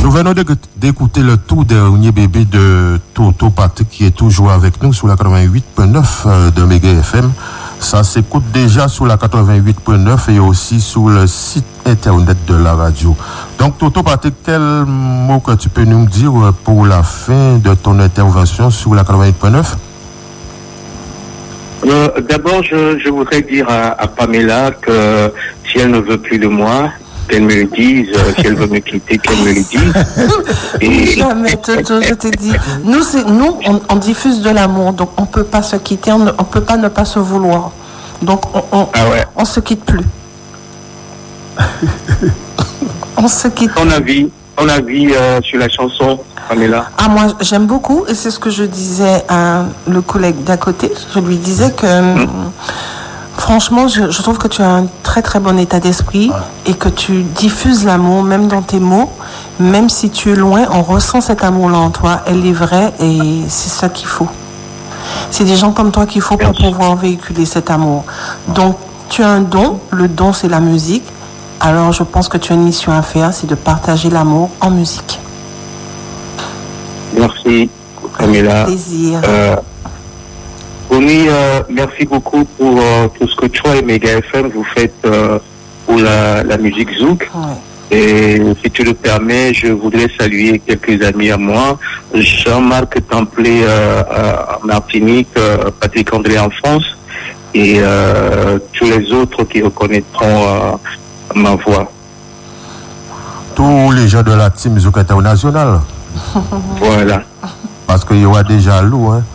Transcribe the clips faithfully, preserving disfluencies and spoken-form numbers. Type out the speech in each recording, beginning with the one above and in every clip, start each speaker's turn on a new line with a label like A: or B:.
A: Nous venons d'écouter le tout dernier bébé de Toto Patrick qui est toujours avec nous sur la quatre-vingt-huit virgule neuf de Méga F M. Ça s'écoute déjà sur la quatre-vingt-huit virgule neuf et aussi sur le site internet de la radio. Donc Toto Patrick, quel mot que tu peux nous dire pour la fin de ton intervention sur la quatre-vingt-huit virgule neuf?
B: euh, D'abord, je, je voudrais dire à, à Pamela que si elle ne veut plus de moi, qu'elle me le dise, euh, si elle veut me quitter, qu'elle me le dise. Et...
C: Jamais, Toto, je t'ai dit. Nous, c'est, nous on, on diffuse de l'amour, donc on ne peut pas se quitter, on ne on peut pas ne pas se vouloir. Donc on on,
B: ah ouais.
C: on se quitte plus. On se quitte.
B: Ton avis, ton avis euh, sur la chanson, Pamela?
C: Ah, moi, j'aime beaucoup, et c'est ce que je disais à le collègue d'à côté. Je lui disais que... Mmh. Franchement, je, je trouve que tu as un très très bon état d'esprit ouais. et que tu diffuses l'amour, même dans tes mots. Même si tu es loin, on ressent cet amour-là en toi. Elle est vraie et c'est ça qu'il faut. C'est des gens comme toi qu'il faut pour pouvoir véhiculer cet amour. Donc, tu as un don. Le don, c'est la musique. Alors, je pense que tu as une mission à faire, c'est de partager l'amour en musique.
B: Merci, Pamela.
C: Avec plaisir.
B: Euh... Oui, euh, merci beaucoup pour euh, tout ce que toi et Méga F M vous faites euh, pour la, la musique Zouk. Ouais. Et si tu le permets, je voudrais saluer quelques amis à moi. Jean-Marc Templet euh, en Martinique, euh, Patrick André en France et euh, tous les autres qui reconnaîtront euh, ma voix.
A: Tous les gens de la team Zouk International.
B: Voilà.
A: Parce qu'il y aura déjà loup, hein.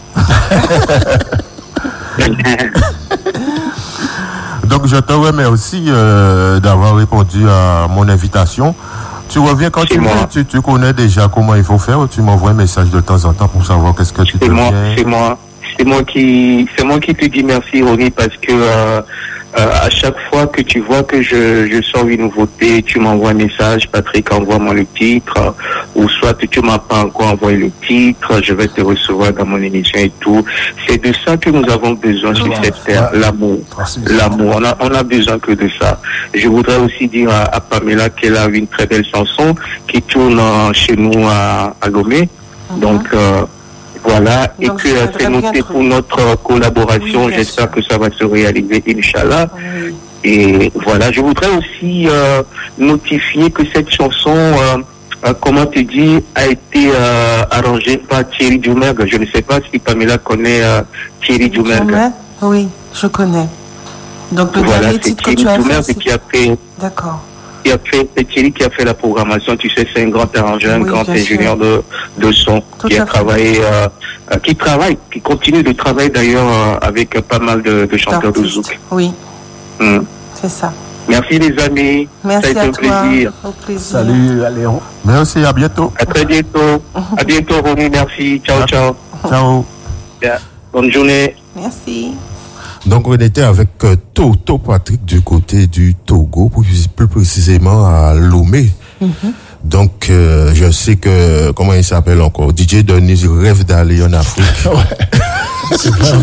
A: Donc je te remercie euh, d'avoir répondu à mon invitation. Tu reviens quand tu veux, tu, tu connais déjà comment il faut faire, ou tu m'envoies un message de temps en temps pour savoir qu'est-ce que tu
B: c'est
A: te
B: moi,
A: viens.
B: C'est moi, c'est moi qui, c'est moi qui te dis merci, Ronnie, parce que euh, euh, à chaque fois que tu vois que je, je sors une nouveauté, tu m'envoies un message, Patrick, envoie-moi le titre, euh, ou soit tu m'as pas encore envoyé le titre, je vais te recevoir dans mon émission et tout. C'est de ça que nous avons besoin sur cette terre, l'amour. L'amour, on a, on a besoin que de ça. Je voudrais aussi dire à, à Pamela qu'elle a une très belle chanson qui tourne euh, chez nous à, à Lomé. Mm-hmm. Donc, euh, voilà, donc, et que c'est noté pour notre collaboration. Oui, j'espère que ça va se réaliser, Inch'Allah. Oui. Et voilà, je voudrais aussi euh, notifier que cette chanson, euh, euh, comment te dire, a été euh, arrangée par Thierry Dumergue. Je ne sais pas si Pamela connaît euh, Thierry Dumergue.
C: Oui, je connais. Donc le
B: voilà,
C: dernier titre que tu as fait, c'est...
B: qui a fait...
C: D'accord.
B: Qui a fait, c'est Thierry qui a fait la programmation, tu sais, c'est un grand arrangeur, un oui, grand ingénieur de, de son, Tout qui a travaillé, euh, euh, qui travaille, qui continue de travailler d'ailleurs euh, avec euh, pas mal de, de chanteurs de zouk.
C: Oui, mmh. C'est ça.
B: Merci les amis,
C: merci
B: ça a été un plaisir.
C: Au plaisir.
A: Salut Léon. Merci, à bientôt.
B: À très bientôt. À bientôt Ronnie, merci. Ciao, ciao.
A: Ciao.
B: Yeah. Bonne journée.
C: Merci.
A: Donc, on était avec euh, Toto Patrick du côté du Togo, plus, plus précisément à Lomé. Mm-hmm. Donc, euh, je sais que, comment il s'appelle encore? D J Denis rêve d'aller en Afrique.
D: Ouais. C'est pas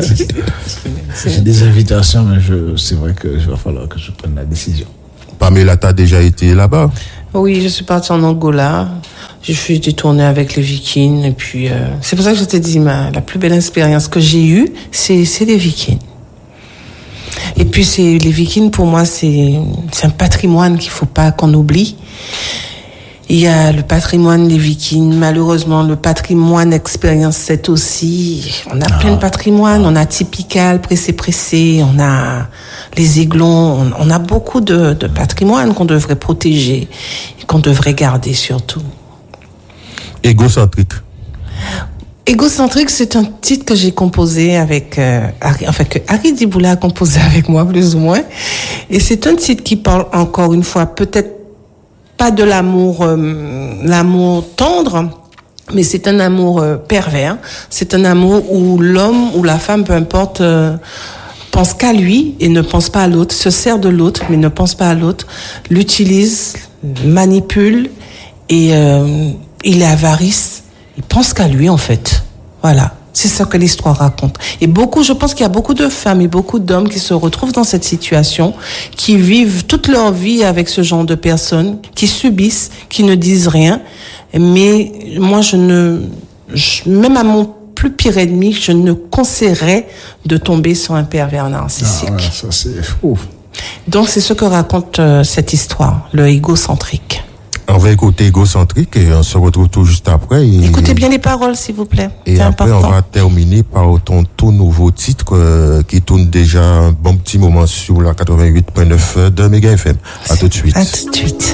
D: J'ai des invitations, mais je, c'est vrai que il va falloir que je prenne la décision.
A: Pamela, t'as déjà été là-bas?
C: Oui, je suis partie en Angola. J'ai fait des tournées avec les Vikings. Et puis, euh, c'est pour ça que je t'ai dit, ma, la plus belle expérience que j'ai eue, c'est, c'est les Vikings. Et puis, c'est, les Vikings, pour moi, c'est, c'est un patrimoine qu'il faut pas qu'on oublie. Il y a le patrimoine des Vikings. Malheureusement, le patrimoine Expérience sept aussi. On a ah. plein de patrimoines. On a Typical, Pressé Pressé. On a les Aiglons. On, on a beaucoup de, de patrimoine qu'on devrait protéger et qu'on devrait garder surtout.
A: Égocentrique.
C: Égocentrique, c'est un titre que j'ai composé avec, euh, Harry, enfin que Harry Diboula a composé avec moi, plus ou moins. Et c'est un titre qui parle encore une fois, peut-être pas de l'amour, euh, l'amour tendre, mais c'est un amour euh, pervers. C'est un amour où l'homme ou la femme, peu importe, euh, pense qu'à lui et ne pense pas à l'autre, se sert de l'autre, mais ne pense pas à l'autre, l'utilise, manipule et euh, il est avarice. Il pense qu'à lui, en fait. Voilà. C'est ça que l'histoire raconte. Et beaucoup, je pense qu'il y a beaucoup de femmes et beaucoup d'hommes qui se retrouvent dans cette situation, qui vivent toute leur vie avec ce genre de personnes, qui subissent, qui ne disent rien. Mais moi, je ne, je, même à mon plus pire ennemi, je ne conseillerais de tomber sur un pervers narcissique.
D: Ah ouais, ça c'est fou.
C: Donc c'est ce que raconte euh, cette histoire, le égocentrique.
A: On va écouter égocentrique et on se retrouve tout juste après. Et,
C: Écoutez bien les paroles, s'il vous plaît.
A: Et
C: c'est
A: après,
C: important.
A: On va terminer par ton tout nouveau titre euh, qui tourne déjà un bon petit moment sur la quatre-vingt-huit point neuf de Méga F M. À tout de suite.
C: À tout de suite.